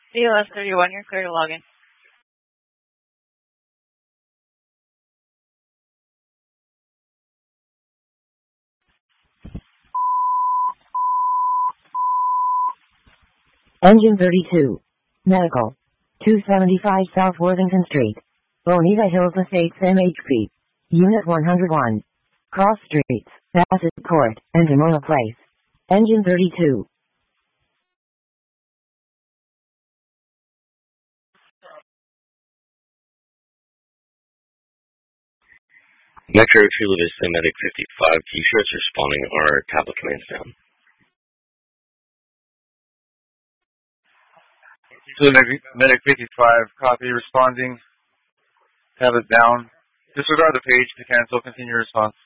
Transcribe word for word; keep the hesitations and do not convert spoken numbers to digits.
C L S thirty-one, you're clear to log in. Engine thirty-two. Medical. two seventy-five South Worthington Street. Bonita Hills Estates M H P. Unit one hundred one. Cross Streets, Bassett Court, and Demona Place. Engine thirty-two. Metro Chula Vista Medic fifty-five T-shirts responding are tablet commands down. Chula Medic fifty-five, copy, responding, tablet down. Disregard the page to cancel, continue response.